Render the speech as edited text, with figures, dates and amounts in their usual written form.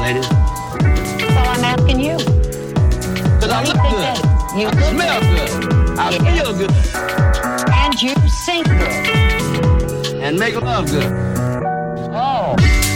ladies? Well, I'm asking you. Because I look good. You I look smell good. good. I Yeah. feel good. And you sing good. And make love good. Oh.